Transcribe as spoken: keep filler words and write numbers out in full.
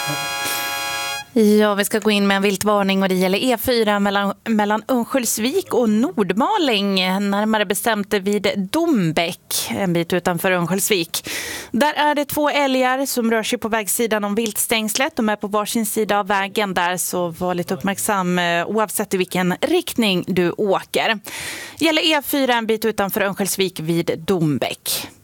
Ja, vi ska gå in med en viltvarning och det gäller E fyra mellan, mellan Örnsköldsvik och Nordmaling, närmare bestämt vid Dombäck, en bit utanför Örnsköldsvik. Där är det två älgar som rör sig på vägsidan om viltstängslet. De är på varsin sida av vägen där, så var lite uppmärksam oavsett i vilken riktning du åker. Det gäller E fyra en bit utanför Örnsköldsvik vid Dombäck.